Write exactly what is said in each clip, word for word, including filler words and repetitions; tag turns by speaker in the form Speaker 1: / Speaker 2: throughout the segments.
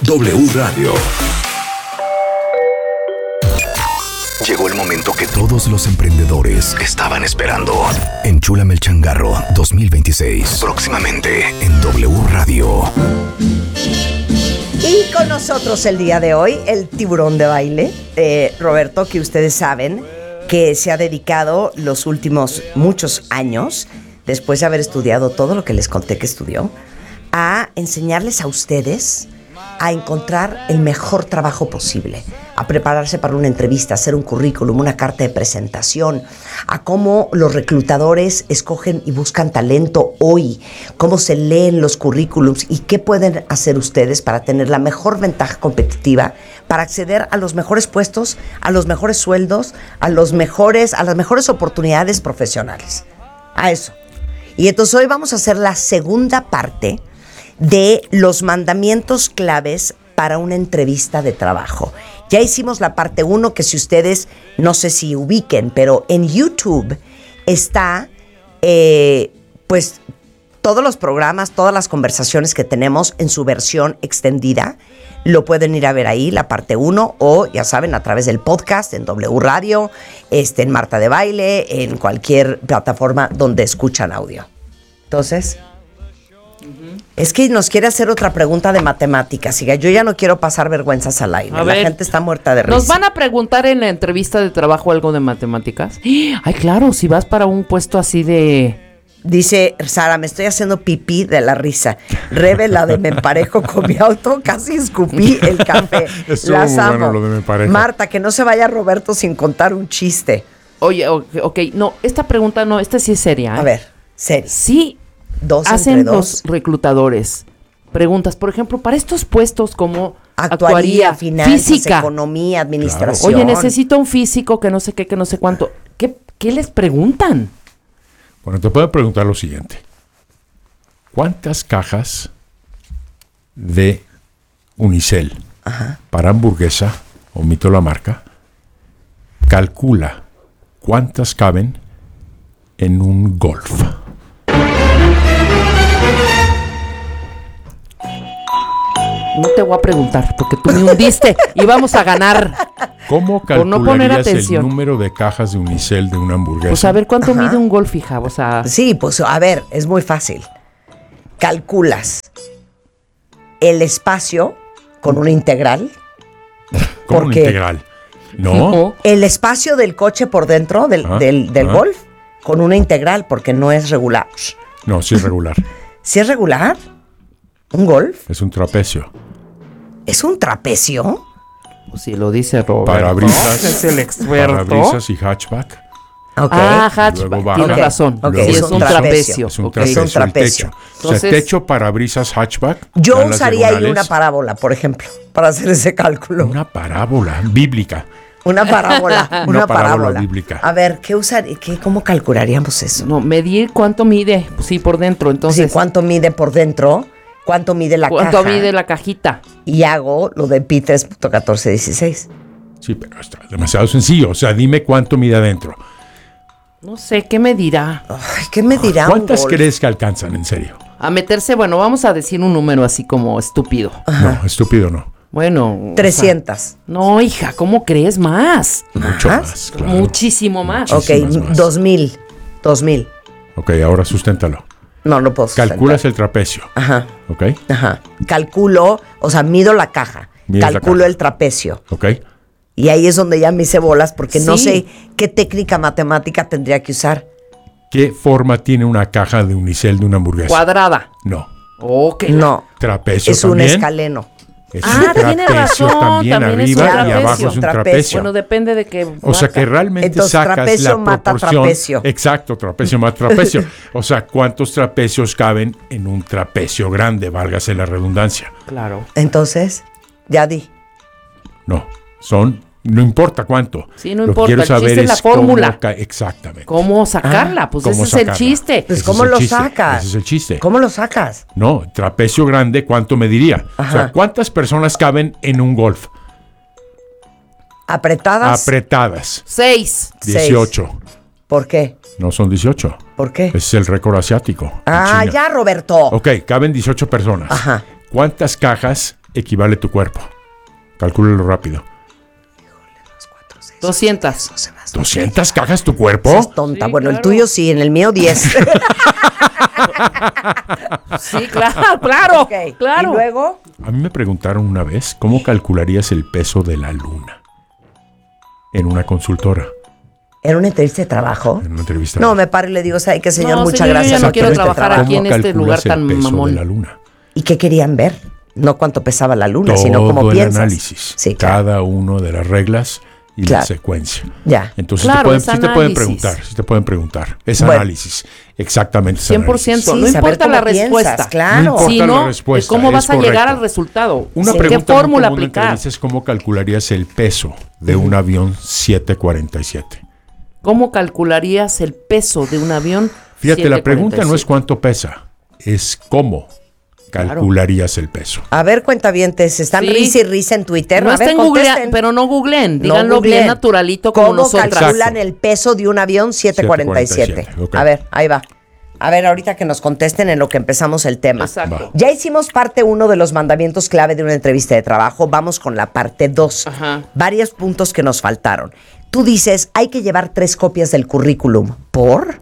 Speaker 1: W Radio. Llegó el momento que todos los emprendedores estaban esperando. Enchúlame el changarro dos mil veintiséis. Próximamente en W Radio.
Speaker 2: Y con nosotros el día de hoy, el tiburón de baile, eh, Roberto, que ustedes saben que se ha dedicado los últimos muchos años, después de haber estudiado todo lo que les conté que estudió, a enseñarles a ustedes a encontrar el mejor trabajo posible, a prepararse para una entrevista, a hacer un currículum, una carta de presentación, a cómo los reclutadores escogen y buscan talento hoy, cómo se leen los currículums y qué pueden hacer ustedes para tener la mejor ventaja competitiva, para acceder a los mejores puestos, a los mejores sueldos, a los mejores, a las mejores oportunidades profesionales. A eso. Y entonces hoy vamos a hacer la segunda parte de los mandamientos claves para una entrevista de trabajo. Ya hicimos la parte uno, que si ustedes, no sé si ubiquen, pero en YouTube está, eh, pues, todos los programas, todas las conversaciones que tenemos en su versión extendida. Lo pueden ir a ver ahí, la parte uno, o ya saben, a través del podcast, en W Radio, este, en Marta de Baile, en cualquier plataforma donde escuchan audio. Entonces... es que nos quiere hacer otra pregunta de matemáticas. Siga, yo ya no quiero pasar vergüenzas al aire. A la ver, gente está muerta de risa.
Speaker 3: ¿Nos van a preguntar en la entrevista de trabajo algo de matemáticas? Ay, claro, si vas para un puesto así de...
Speaker 2: Dice Sara, me estoy haciendo pipí de la risa. Rebe, la de me emparejo con mi auto, casi escupí el café. Las amo. Bueno, lo de me emparejo. Marta, que no se vaya Roberto sin contar un chiste.
Speaker 3: Oye, ok, okay. No, esta pregunta no, esta sí es seria, ¿eh?
Speaker 2: A ver, seria.
Speaker 3: Sí. Dos hacen entre dos. Los reclutadores preguntas, por ejemplo, para estos puestos como
Speaker 2: actuaría, finanzas, física, economía, administración.
Speaker 3: Claro. Oye, necesito un físico que no sé qué, que no sé cuánto. ¿Qué, qué les preguntan?
Speaker 4: Bueno, te pueden preguntar lo siguiente. ¿Cuántas cajas de Unicel Ajá. para hamburguesa, omito la marca, calcula cuántas caben en un Golf?
Speaker 3: No te voy a preguntar, porque tú me hundiste y vamos a ganar.
Speaker 4: ¿Cómo calcularías no el número de cajas de Unicel de una hamburguesa?
Speaker 3: Pues a ver, ¿cuánto Ajá. mide un Golf, hija? O sea...
Speaker 2: Sí, pues a ver, es muy fácil. Calculas el espacio con una integral.
Speaker 4: ¿Cómo una integral? No.
Speaker 2: El espacio del coche por dentro del, ah, del, del ah. Golf con una integral, porque no es regular.
Speaker 4: No, sí es regular.
Speaker 2: ¿Sí es regular? ¿Un Golf?
Speaker 4: Es un trapecio.
Speaker 2: ¿Es un trapecio?
Speaker 3: Pues si lo dice Roberto.
Speaker 4: Parabrisas.
Speaker 3: Es el experto.
Speaker 4: Parabrisas y hatchback.
Speaker 2: Okay.
Speaker 3: Ah, hatchback. Tienes okay. razón.
Speaker 2: Okay.
Speaker 3: Sí, es un trapecio.
Speaker 4: Es un trapecio. Okay. Es un trapecio. Entonces, o sea, techo, parabrisas, hatchback.
Speaker 2: Yo usaría ahí una parábola, por ejemplo, para hacer ese cálculo.
Speaker 4: Una parábola bíblica.
Speaker 2: Una parábola, una, una parábola. parábola
Speaker 4: bíblica.
Speaker 2: A ver, ¿qué usar, qué, ¿cómo calcularíamos eso?
Speaker 3: No, medir cuánto mide, pues sí, por dentro, entonces.
Speaker 2: Sí, cuánto mide por dentro, cuánto mide la
Speaker 3: ¿Cuánto
Speaker 2: caja.
Speaker 3: ¿Cuánto mide la cajita?
Speaker 2: Y hago lo de pi tres punto catorce dieciséis.
Speaker 4: Sí, pero está demasiado sencillo. O sea, dime cuánto mide adentro.
Speaker 3: No sé, ¿qué me dirá?
Speaker 2: Ay, ¿qué me dirá?
Speaker 4: ¿Cuántas crees que alcanzan, en serio?
Speaker 3: A meterse, bueno, vamos a decir un número así como estúpido.
Speaker 4: Ajá. No, estúpido no.
Speaker 3: Bueno,
Speaker 2: trescientas.
Speaker 3: O sea, no, hija, ¿cómo crees? Más.
Speaker 4: Mucho ¿Más? más, claro.
Speaker 3: Muchísimo más.
Speaker 2: Ok, dos mil. Dos mil.
Speaker 4: Ok, ahora susténtalo.
Speaker 2: No, no puedo sustentar.
Speaker 4: Calculas el trapecio.
Speaker 2: Ajá.
Speaker 4: Ok.
Speaker 2: Ajá. Calculo, o sea, mido la caja. Mides calculo la caja. El trapecio.
Speaker 4: Ok.
Speaker 2: Y ahí es donde ya me hice bolas porque sí. no sé qué técnica matemática tendría que usar.
Speaker 4: ¿Qué forma tiene una caja de Unicel de una hamburguesa?
Speaker 3: Cuadrada.
Speaker 4: No.
Speaker 3: Ok.
Speaker 2: No.
Speaker 4: Trapecio
Speaker 2: es
Speaker 4: también.
Speaker 2: Es un escaleno.
Speaker 3: Es ah, tiene razón.
Speaker 4: También, también arriba y abajo es un trapecio.
Speaker 3: Bueno, depende de qué.
Speaker 4: O sea que realmente Entonces, sacas
Speaker 2: trapecio
Speaker 4: la
Speaker 2: mata
Speaker 4: proporción.
Speaker 2: Trapecio.
Speaker 4: Exacto, trapecio mata trapecio. O sea, ¿cuántos trapecios caben en un trapecio grande? Válgase la redundancia.
Speaker 3: Claro.
Speaker 2: Entonces, ya di.
Speaker 4: No, son. No importa cuánto.
Speaker 3: Sí, no
Speaker 4: Lo
Speaker 3: importa.
Speaker 4: Quiero
Speaker 3: el
Speaker 4: saber
Speaker 3: chiste es la fórmula.
Speaker 4: Ca- exactamente.
Speaker 3: ¿Cómo sacarla? Ah, pues ese es sacarla? el chiste.
Speaker 2: Pues
Speaker 4: ese
Speaker 2: ¿cómo
Speaker 4: es
Speaker 2: lo
Speaker 4: chiste.
Speaker 2: sacas?
Speaker 4: Ese es el chiste.
Speaker 2: ¿Cómo lo sacas?
Speaker 4: No, trapecio grande, ¿cuánto mediría?
Speaker 2: Ajá.
Speaker 4: O sea, ¿cuántas personas caben en un Golf?
Speaker 2: ¿Apretadas?
Speaker 4: Apretadas.
Speaker 3: Seis.
Speaker 4: dieciocho.
Speaker 2: ¿Por qué?
Speaker 4: No son dieciocho.
Speaker 2: ¿Por qué?
Speaker 4: Ese es el récord asiático.
Speaker 2: Ah, ya, Roberto.
Speaker 4: Ok, caben dieciocho personas.
Speaker 2: Ajá.
Speaker 4: ¿Cuántas cajas equivale tu cuerpo? Calcúlalo rápido.
Speaker 3: doscientas.
Speaker 4: ¿doscientas cajas tu cuerpo?
Speaker 2: Es tonta.
Speaker 3: Sí,
Speaker 2: bueno,
Speaker 3: claro.
Speaker 2: el tuyo sí, en el mío diez.
Speaker 3: Sí, claro, claro,
Speaker 2: Ok,
Speaker 3: claro.
Speaker 2: Y luego,
Speaker 4: A mí me preguntaron una vez, ¿cómo calcularías el peso de la luna? En una consultora,
Speaker 2: en una entrevista de trabajo.
Speaker 4: en una entrevista.
Speaker 2: No, me paro y le digo, ¿sabe qué, señor?
Speaker 3: No,
Speaker 2: Muchas
Speaker 3: señor, yo
Speaker 2: gracias.
Speaker 3: ya no
Speaker 2: por
Speaker 3: quiero
Speaker 2: este
Speaker 3: trabajar
Speaker 2: trabajo.
Speaker 3: aquí en este lugar
Speaker 4: calculas el
Speaker 3: tan
Speaker 4: peso
Speaker 3: mamón?
Speaker 4: de la luna?
Speaker 2: ¿Y qué querían ver? No cuánto pesaba la luna,
Speaker 4: Todo
Speaker 2: sino cómo
Speaker 4: el
Speaker 2: piensas.
Speaker 4: análisis,
Speaker 2: Sí, claro.
Speaker 4: cada uno de las reglas y
Speaker 2: Claro.
Speaker 4: la secuencia.
Speaker 2: Ya.
Speaker 4: Entonces
Speaker 3: Claro,
Speaker 4: te pueden,
Speaker 3: es
Speaker 4: sí te pueden
Speaker 3: análisis.
Speaker 4: preguntar, sí te pueden preguntar. Es
Speaker 2: Bueno.
Speaker 4: análisis, exactamente. es
Speaker 3: cien por ciento.
Speaker 2: Sí,
Speaker 3: No
Speaker 2: saber
Speaker 3: importa
Speaker 2: cómo
Speaker 3: la
Speaker 2: piensas,
Speaker 3: respuesta.
Speaker 2: claro.
Speaker 4: No importa
Speaker 3: sino
Speaker 4: la respuesta,
Speaker 3: cómo vas
Speaker 4: es
Speaker 3: a llegar
Speaker 4: correcto.
Speaker 3: al resultado.
Speaker 4: Una
Speaker 2: Sí.
Speaker 4: pregunta
Speaker 3: ¿Qué
Speaker 4: muy
Speaker 3: fórmula
Speaker 4: común en
Speaker 3: aplicar?
Speaker 4: entrevistas es cómo calcularías el peso de un avión siete cuarenta y siete.
Speaker 3: ¿Cómo calcularías el peso de un avión?
Speaker 4: Fíjate, la pregunta no es
Speaker 3: siete cuarenta y siete?
Speaker 4: cuánto pesa, es cómo calcularías el peso.
Speaker 2: A ver, cuentavientes, están
Speaker 3: Sí.
Speaker 2: risa y risa en Twitter.
Speaker 3: No
Speaker 2: a ver,
Speaker 3: estén googleando,
Speaker 2: contesten.
Speaker 3: pero no googleen.
Speaker 2: No
Speaker 3: Díganlo
Speaker 2: googleen.
Speaker 3: bien naturalito como
Speaker 2: ¿Cómo
Speaker 3: nosotras.
Speaker 2: calculan el peso de un avión siete cuarenta y siete?
Speaker 4: siete cuarenta y siete, ok.
Speaker 2: A ver, ahí va. A ver, ahorita que nos contesten en lo que empezamos el tema.
Speaker 3: Exacto.
Speaker 4: Va.
Speaker 2: Ya hicimos parte uno de los mandamientos clave de una entrevista de trabajo. Vamos con la parte dos.
Speaker 3: Ajá.
Speaker 2: Varios puntos que nos faltaron. Tú dices, hay que llevar tres copias del currículum. ¿Por?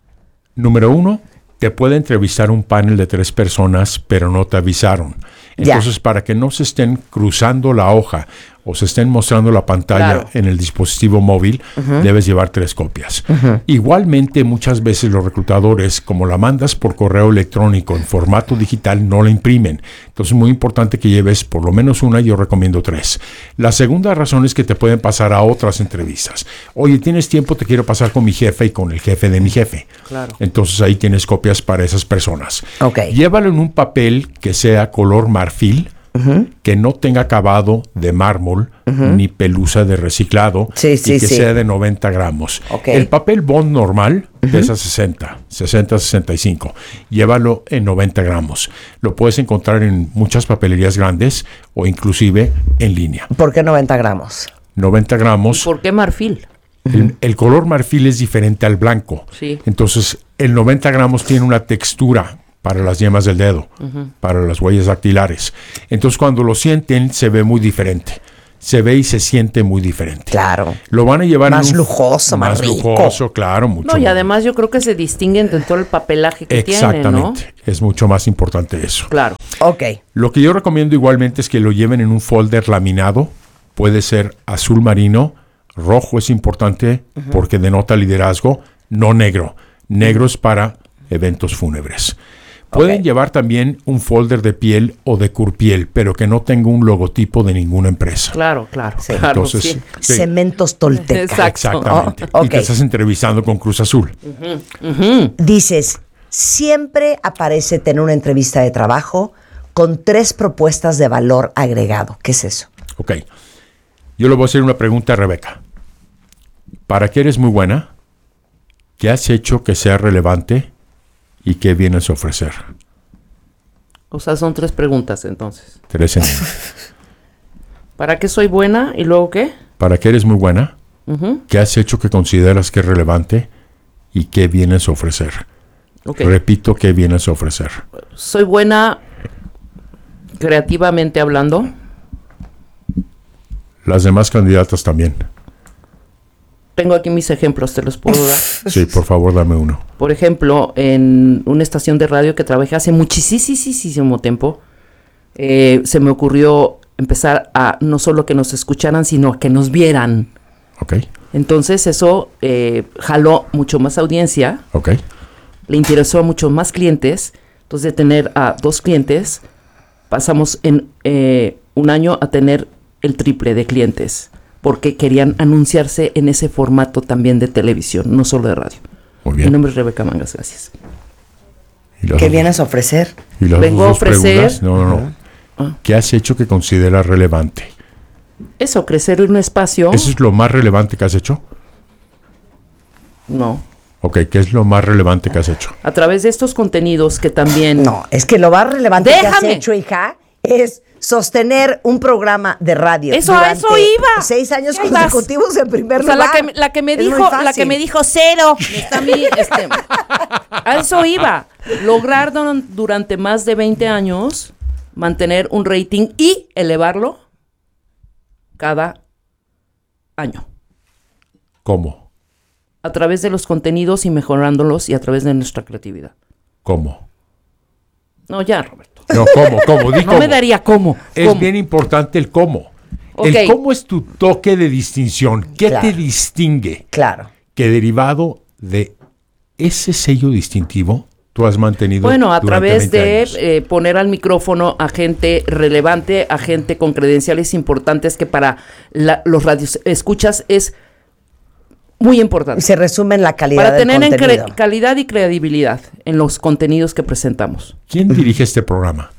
Speaker 4: Número uno, te puede entrevistar un panel de tres personas, pero no te avisaron.
Speaker 2: Ya.
Speaker 4: Entonces, para que no se estén cruzando la hoja o se estén mostrando la pantalla
Speaker 3: Claro.
Speaker 4: en el dispositivo móvil, debes llevar tres copias. Igualmente, muchas veces los reclutadores, como la mandas por correo electrónico en formato digital, no la imprimen. Entonces, es muy importante que lleves por lo menos una, y yo recomiendo tres. La segunda razón es que te pueden pasar a otras entrevistas. Oye, ¿tienes tiempo? Te quiero pasar con mi jefe y con el jefe de mi jefe.
Speaker 3: Claro.
Speaker 4: Entonces, ahí tienes copias para esas personas.
Speaker 2: Ok.
Speaker 4: Llévalo en un papel que sea color marfil, que no tenga acabado de mármol ni pelusa de reciclado,
Speaker 2: Sí, sí,
Speaker 4: y que
Speaker 2: sí.
Speaker 4: sea de noventa gramos.
Speaker 2: Ok.
Speaker 4: El papel bond normal pesa sesenta, sesenta, sesenta y cinco. Llévalo en noventa gramos. Lo puedes encontrar en muchas papelerías grandes o inclusive en línea.
Speaker 2: ¿Por qué noventa gramos?
Speaker 4: noventa gramos.
Speaker 3: ¿Por qué marfil?
Speaker 4: El, el color marfil es diferente al blanco.
Speaker 3: Sí.
Speaker 4: Entonces, el noventa gramos tiene una textura para las yemas del dedo, para las huellas dactilares. Entonces, cuando lo sienten, se ve muy diferente. Se ve y se siente muy diferente.
Speaker 2: Claro.
Speaker 4: Lo van a llevar
Speaker 2: Más
Speaker 4: en un-
Speaker 2: lujoso, más rico.
Speaker 4: lujoso, claro, mucho.
Speaker 3: No, y
Speaker 4: más-
Speaker 3: además yo creo que se distinguen de todo el papelaje que tiene, ¿no?
Speaker 4: Exactamente. Es mucho más importante eso.
Speaker 3: Claro.
Speaker 2: Ok.
Speaker 4: Lo que yo recomiendo igualmente es que lo lleven en un folder laminado. Puede ser azul marino, rojo es importante porque denota liderazgo, no negro. Negro es para eventos fúnebres. Pueden
Speaker 2: Ok.
Speaker 4: llevar también un folder de piel o de curpiel, pero que no tenga un logotipo de ninguna empresa.
Speaker 3: Claro, claro.
Speaker 2: Sí.
Speaker 3: Claro,
Speaker 4: Entonces,
Speaker 3: sí.
Speaker 4: sí,
Speaker 2: Cementos Tolteca.
Speaker 3: Exacto.
Speaker 4: exactamente.
Speaker 2: Oh,
Speaker 4: Y
Speaker 2: ok.
Speaker 4: te estás entrevistando con Cruz Azul.
Speaker 2: Dices, siempre aparece tener una entrevista de trabajo con tres propuestas de valor agregado. ¿Qué es eso?
Speaker 4: Ok. Yo le voy a hacer una pregunta a Rebeca. ¿Para qué eres muy buena? ¿Qué has hecho que sea relevante? ¿Y qué vienes a ofrecer?
Speaker 3: O sea, son tres preguntas entonces.
Speaker 4: Tres en una.
Speaker 3: ¿Para qué soy buena y luego qué?
Speaker 4: ¿Para qué eres muy buena?
Speaker 3: Ujú.
Speaker 4: ¿Qué has hecho que consideras que es relevante? ¿Y qué vienes a ofrecer?
Speaker 3: Ok.
Speaker 4: Repito, ¿qué vienes a ofrecer?
Speaker 3: Soy buena creativamente hablando.
Speaker 4: Las demás candidatas también.
Speaker 3: Tengo aquí mis ejemplos, te los puedo dar.
Speaker 4: Sí, por favor, dame uno.
Speaker 3: Por ejemplo, en una estación de radio que trabajé hace muchísimo tiempo, eh, se me ocurrió empezar a no solo que nos escucharan, sino que nos vieran.
Speaker 4: ¿Ok?
Speaker 3: Entonces eso eh, jaló mucho más audiencia,
Speaker 4: ¿Ok?
Speaker 3: le interesó a muchos más clientes. Entonces de tener a dos clientes, pasamos en eh, un año a tener el triple de clientes, porque querían anunciarse en ese formato también de televisión, no solo de radio.
Speaker 4: Muy
Speaker 3: Mi
Speaker 4: bien.
Speaker 3: nombre es Rebeca Mangas, gracias.
Speaker 4: ¿Y las
Speaker 2: ¿Qué
Speaker 4: dos-
Speaker 2: vienes a ofrecer?
Speaker 4: y las
Speaker 3: Vengo a
Speaker 4: dos
Speaker 3: ofrecer-
Speaker 4: preguntas? No, no, no.
Speaker 3: Ah.
Speaker 4: ¿Qué has hecho que consideras relevante?
Speaker 3: Eso, crecer en un espacio.
Speaker 4: ¿Eso es lo más relevante que has hecho?
Speaker 3: No.
Speaker 4: Ok, ¿qué es lo más relevante que has hecho?
Speaker 3: A través de estos contenidos que también.
Speaker 2: No, es que lo más relevante que has
Speaker 3: Déjame.
Speaker 2: hecho, hija, es sostener un programa de radio.
Speaker 3: Eso, a
Speaker 2: durante
Speaker 3: eso iba.
Speaker 2: Seis años
Speaker 3: Ahí vas.
Speaker 2: consecutivos en primer
Speaker 3: O sea, la
Speaker 2: lugar.
Speaker 3: que, la que me
Speaker 2: Es muy
Speaker 3: dijo, la
Speaker 2: fácil.
Speaker 3: que me dijo cero. Está a mí, este, a eso iba. Lograr don- durante más de veinte años mantener un rating y elevarlo cada año.
Speaker 4: ¿Cómo?
Speaker 3: A través de los contenidos y mejorándolos y a través de nuestra creatividad.
Speaker 4: ¿Cómo?
Speaker 3: No, ya, Roberto.
Speaker 4: No, ¿cómo? ¿Cómo? Di
Speaker 3: No
Speaker 4: cómo.
Speaker 3: me daría cómo.
Speaker 4: Es
Speaker 3: ¿Cómo?
Speaker 4: bien importante el cómo.
Speaker 3: Ok.
Speaker 4: El cómo es tu toque de distinción. ¿Qué
Speaker 2: Claro.
Speaker 4: te distingue?
Speaker 2: Claro.
Speaker 4: Que derivado de ese sello distintivo, tú has mantenido
Speaker 3: Bueno, a
Speaker 4: durante
Speaker 3: través
Speaker 4: veinte
Speaker 3: de
Speaker 4: años.
Speaker 3: eh, poner al micrófono a gente relevante, a gente con credenciales importantes que para la- los radios escuchas es muy importante.
Speaker 2: Se resume en la calidad
Speaker 3: Para
Speaker 2: del
Speaker 3: tener en
Speaker 2: contenido.
Speaker 3: cre- calidad y credibilidad en los contenidos que presentamos.
Speaker 4: ¿Quién dirige este programa?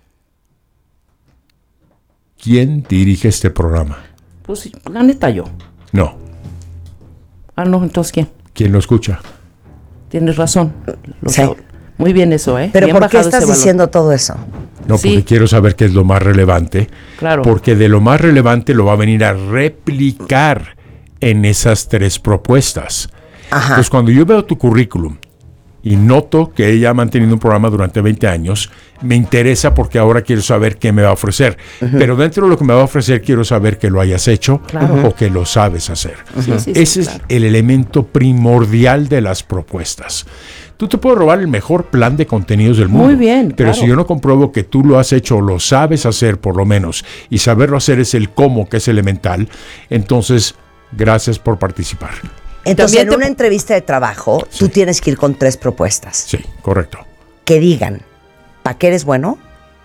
Speaker 4: ¿Quién dirige este programa?
Speaker 3: Pues sí, la neta yo.
Speaker 4: No.
Speaker 3: Ah, no, entonces ¿quién?
Speaker 4: ¿Quién lo escucha?
Speaker 3: Tienes razón. Lo
Speaker 2: Sí.
Speaker 3: sab- Muy bien eso, ¿eh?
Speaker 2: Pero
Speaker 3: Bien
Speaker 2: ¿por qué
Speaker 3: bajado
Speaker 2: estás
Speaker 3: ese valor.
Speaker 2: diciendo todo eso?
Speaker 4: No,
Speaker 3: Sí.
Speaker 4: porque quiero saber qué es lo más relevante.
Speaker 3: Claro.
Speaker 4: Porque de lo más relevante lo va a venir a replicar en esas tres propuestas.
Speaker 2: Ajá.
Speaker 4: Entonces, cuando yo veo tu currículum y noto que ella ha mantenido un programa durante veinte años, me interesa porque ahora quiero saber qué me va a ofrecer. Pero dentro de lo que me va a ofrecer, quiero saber que lo hayas hecho
Speaker 3: Claro.
Speaker 4: o que lo sabes hacer.
Speaker 3: Sí, sí, sí,
Speaker 4: Ese
Speaker 3: claro.
Speaker 4: es el elemento primordial de las propuestas. Tú te puedes robar el mejor plan de contenidos del mundo.
Speaker 3: Muy bien,
Speaker 4: Pero
Speaker 3: claro.
Speaker 4: si yo no compruebo que tú lo has hecho o lo sabes hacer por lo menos, y saberlo hacer es el cómo, que es elemental, entonces, gracias por participar.
Speaker 2: Entonces,
Speaker 3: También
Speaker 2: en
Speaker 3: te-
Speaker 2: una entrevista de trabajo, tú tienes que ir con tres propuestas.
Speaker 4: Sí, correcto.
Speaker 2: Que digan, ¿para qué eres bueno?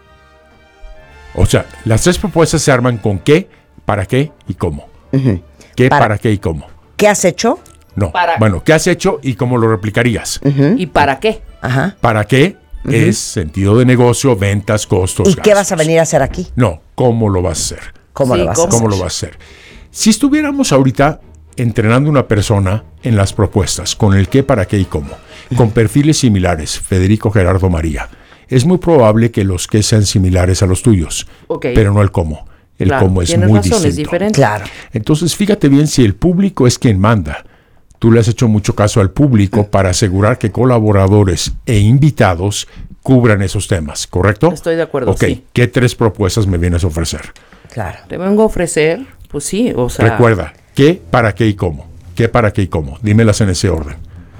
Speaker 4: O sea, las tres propuestas se arman con qué, para qué y cómo. ¿Qué,
Speaker 2: Para-
Speaker 4: para, qué y cómo?
Speaker 2: ¿Qué has hecho?
Speaker 4: No.
Speaker 3: Para-
Speaker 4: Bueno, ¿qué has hecho y cómo lo replicarías?
Speaker 3: ¿Y para qué?
Speaker 2: Ajá.
Speaker 4: ¿Para qué? Es sentido de negocio, ventas, costos,
Speaker 2: ¿Y qué vas a
Speaker 4: gastos.
Speaker 2: venir a hacer aquí?
Speaker 4: No, ¿cómo lo vas a hacer?
Speaker 2: ¿Cómo
Speaker 3: Sí,
Speaker 2: lo vas
Speaker 3: ¿cómo?
Speaker 2: a hacer?
Speaker 4: ¿Cómo lo vas a hacer? Si estuviéramos ahorita entrenando una persona en las propuestas, con el qué, para qué y cómo, con perfiles similares, Federico, Gerardo, María, es muy probable que los qué sean similares a los tuyos,
Speaker 3: Ok.
Speaker 4: pero no el cómo. El
Speaker 3: Claro,
Speaker 4: cómo es
Speaker 3: tienes
Speaker 4: muy
Speaker 3: razón, es
Speaker 4: distinto.
Speaker 3: diferente.
Speaker 2: Claro.
Speaker 4: Entonces, fíjate bien si el público es quien manda. Tú le has hecho mucho caso al público para asegurar que colaboradores e invitados cubran esos temas, ¿correcto?
Speaker 3: Estoy de acuerdo,
Speaker 4: Ok,
Speaker 3: sí.
Speaker 4: ¿qué tres propuestas me vienes a ofrecer?
Speaker 2: Claro.
Speaker 3: Te vengo a ofrecer, pues sí, o sea...
Speaker 4: Recuerda, ¿qué, para qué y cómo? ¿Qué, para qué y cómo? Dímelas en ese orden.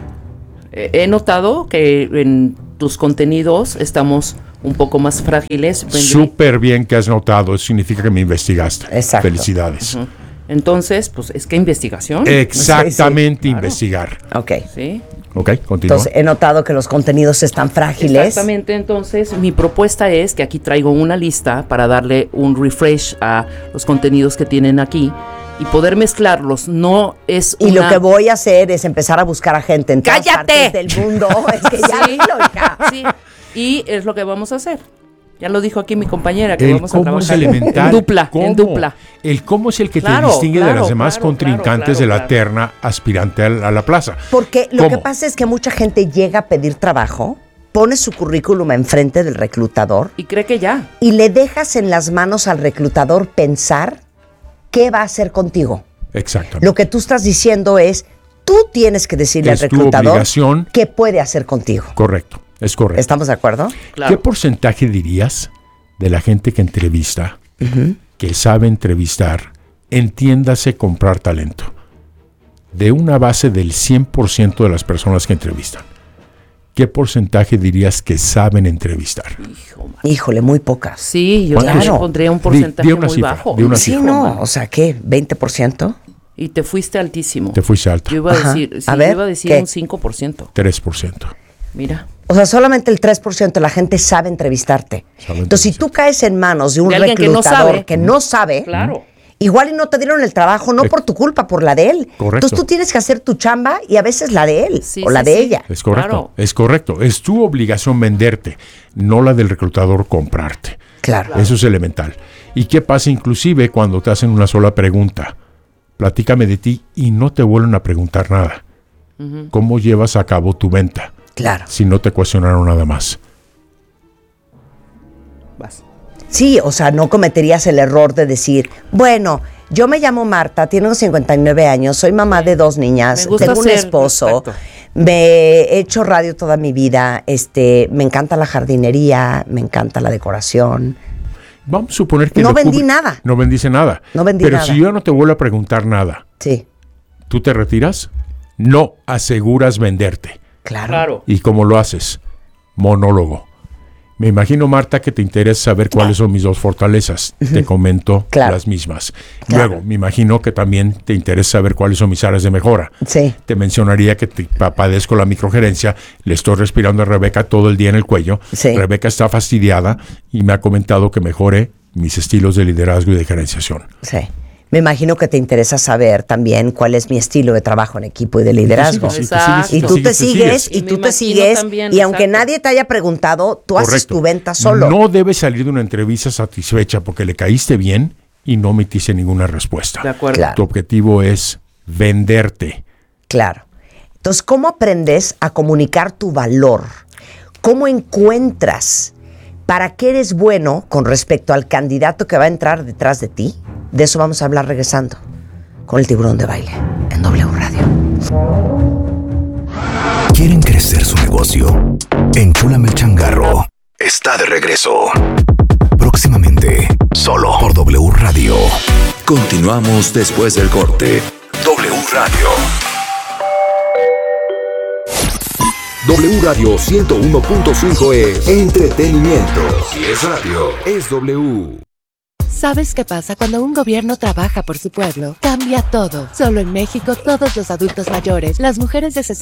Speaker 3: eh, He notado que en tus contenidos estamos un poco más frágiles.
Speaker 4: Súper bien que has notado, eso significa que me investigaste.
Speaker 2: Exacto.
Speaker 4: Felicidades.
Speaker 3: Entonces, pues es que investigación.
Speaker 4: Exactamente,
Speaker 3: Sí, sí, claro.
Speaker 4: investigar.
Speaker 2: Ok.
Speaker 3: Sí.
Speaker 4: Ok, continúa.
Speaker 2: Entonces, he notado que los contenidos están frágiles.
Speaker 3: Exactamente, entonces mi propuesta es que aquí traigo una lista para darle un refresh a los contenidos que tienen aquí y poder mezclarlos. No es
Speaker 2: Y lo
Speaker 3: una-
Speaker 2: que voy a hacer es empezar a buscar a gente en todas
Speaker 3: ¡Cállate!
Speaker 2: partes del mundo. Es que ya
Speaker 3: Sí,
Speaker 2: dilo, hija.
Speaker 3: sí, y es lo que vamos a hacer. Ya lo dijo aquí mi compañera, que
Speaker 4: El
Speaker 3: vamos a
Speaker 4: cómo es
Speaker 3: trabajar
Speaker 4: elemental.
Speaker 3: en dupla,
Speaker 4: ¿Cómo?
Speaker 3: en dupla.
Speaker 4: El cómo es el que
Speaker 3: Claro,
Speaker 4: te distingue de
Speaker 3: claro,
Speaker 4: las demás
Speaker 3: claro,
Speaker 4: contrincantes
Speaker 3: claro,
Speaker 4: de la
Speaker 3: claro.
Speaker 4: terna aspirante a la, a la plaza.
Speaker 2: Porque lo que
Speaker 4: ¿Cómo?
Speaker 2: pasa es que mucha gente llega a pedir trabajo, pone su currículum enfrente del reclutador
Speaker 3: Y cree que ya.
Speaker 2: y le dejas en las manos al reclutador pensar qué va a hacer contigo.
Speaker 4: Exactamente.
Speaker 2: Lo que tú estás diciendo es, tú tienes que decirle
Speaker 4: Es
Speaker 2: al
Speaker 4: tu
Speaker 2: reclutador
Speaker 4: obligación.
Speaker 2: qué puede hacer contigo.
Speaker 4: Correcto, es correcto.
Speaker 2: ¿Estamos de acuerdo?
Speaker 3: Claro.
Speaker 4: ¿Qué porcentaje dirías de la gente que entrevista, que sabe entrevistar, entiéndase comprar talento, de una base del cien por ciento de las personas que entrevistan? ¿Qué porcentaje dirías que saben entrevistar?
Speaker 3: Hijo, man.
Speaker 2: Híjole, muy pocas.
Speaker 3: Sí, yo
Speaker 4: ¿Cuántos?
Speaker 3: también pondría un
Speaker 4: Di-
Speaker 3: porcentaje
Speaker 4: di una
Speaker 3: muy
Speaker 4: cifra,
Speaker 3: bajo.
Speaker 4: di una
Speaker 2: Sí,
Speaker 4: cifra.
Speaker 2: no, o sea, ¿qué? ¿veinte por ciento?
Speaker 3: Y te fuiste altísimo.
Speaker 4: Te fuiste alto.
Speaker 3: Yo iba a
Speaker 2: Ajá.
Speaker 3: decir, sí,
Speaker 2: A
Speaker 3: yo
Speaker 2: ver,
Speaker 3: iba a decir
Speaker 2: ¿qué?
Speaker 3: un cinco por ciento.
Speaker 4: tres por ciento.
Speaker 3: Mira.
Speaker 2: O sea, solamente el tres por ciento de la gente sabe entrevistarte.
Speaker 4: Sabe
Speaker 2: Entonces, si
Speaker 4: entrevistar.
Speaker 2: tú caes en manos de un
Speaker 3: De alguien que no
Speaker 2: reclutador
Speaker 3: sabe.
Speaker 2: que no sabe,
Speaker 3: Claro.
Speaker 2: igual y no te dieron el trabajo, no
Speaker 4: Eh,
Speaker 2: por tu culpa, por la de él.
Speaker 4: correcto.
Speaker 2: Entonces tú tienes que hacer tu chamba y a veces la de él
Speaker 3: Sí,
Speaker 2: o la
Speaker 3: sí,
Speaker 2: de
Speaker 3: sí.
Speaker 2: ella.
Speaker 4: Es correcto,
Speaker 3: Claro.
Speaker 4: es correcto. Es tu obligación venderte, no la del reclutador comprarte.
Speaker 2: Claro.
Speaker 4: Eso es elemental. ¿Y qué pasa inclusive cuando te hacen una sola pregunta? Platícame de ti y no te vuelven a preguntar nada. ¿Cómo llevas a cabo tu venta
Speaker 2: Claro.
Speaker 4: si no te cuestionaron nada más?
Speaker 3: Vas.
Speaker 2: Sí, o sea, no cometerías el error de decir, bueno, yo me llamo Marta, tengo cincuenta y nueve años, soy mamá de dos niñas,
Speaker 3: Me gusta
Speaker 2: tengo un
Speaker 3: ser-
Speaker 2: esposo,
Speaker 3: exacto.
Speaker 2: Me he hecho radio toda mi vida, este, me encanta la jardinería, me encanta la decoración.
Speaker 4: Vamos a suponer que...
Speaker 2: No vendí
Speaker 4: cubre,
Speaker 2: nada.
Speaker 4: No vendiste nada.
Speaker 2: No vendí
Speaker 4: Pero
Speaker 2: nada.
Speaker 4: si yo no te vuelvo a preguntar nada,
Speaker 2: Sí.
Speaker 4: ¿tú te retiras? No aseguras venderte.
Speaker 2: Claro.
Speaker 3: Claro.
Speaker 4: ¿Y cómo lo haces? Monólogo. Me imagino, Marta, que te interesa saber cuáles son mis dos fortalezas. Uh-huh. Te comento
Speaker 2: claro.
Speaker 4: las mismas.
Speaker 2: Claro.
Speaker 4: Luego, me imagino que también te interesa saber cuáles son mis áreas de mejora.
Speaker 2: Sí.
Speaker 4: Te mencionaría que te, padezco la microgerencia, le estoy respirando a Rebeca todo el día en el cuello.
Speaker 2: Sí.
Speaker 4: Rebeca está fastidiada y me ha comentado que mejore mis estilos de liderazgo y de gerenciación.
Speaker 2: Sí. Me imagino que te interesa saber también cuál es mi estilo de trabajo en equipo y de liderazgo.
Speaker 4: Sí,
Speaker 3: Exacto.
Speaker 2: Y tú te sigues, y
Speaker 3: Y
Speaker 2: tú
Speaker 3: me
Speaker 2: te sigues,
Speaker 3: imagino también,
Speaker 2: y aunque
Speaker 3: exacto.
Speaker 2: nadie te haya preguntado, tú haces
Speaker 4: Correcto.
Speaker 2: tu venta solo.
Speaker 4: No debes salir de una entrevista satisfecha porque le caíste bien y no metiste ninguna respuesta.
Speaker 3: De acuerdo.
Speaker 2: Claro.
Speaker 4: Tu objetivo es venderte.
Speaker 2: Claro. Entonces, ¿cómo aprendes a comunicar tu valor? ¿Cómo encuentras para qué eres bueno con respecto al candidato que va a entrar detrás de ti? De eso vamos a hablar regresando con el Tiburón de Baile en W Radio.
Speaker 1: ¿Quieren crecer su negocio? Enchúlame el changarro. Está de regreso. Próximamente, solo por W Radio. Continuamos después del corte. W Radio. W Radio ciento uno punto cinco es entretenimiento. Si es radio, es W.
Speaker 5: ¿Sabes qué pasa cuando un gobierno trabaja por su pueblo? Cambia todo. Solo en México, todos los adultos mayores, las mujeres de sesenta